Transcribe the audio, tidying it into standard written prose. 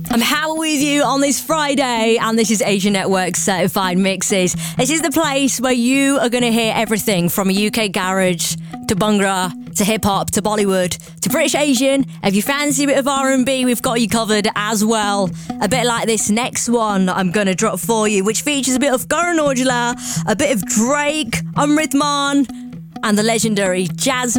I'm Howard with you on this Friday, and this is Asian Network Certified Mixes. This is the place where you are going to hear everything from UK garage to Bhangra to hip-hop to Bollywood to British Asian. If you fancy a bit of R&B, we've got you covered as well. A bit like this next one I'm going to drop for you, which features a bit of Karan Aujla, a bit of Drake, Amrit Maan, and the legendary Jasmine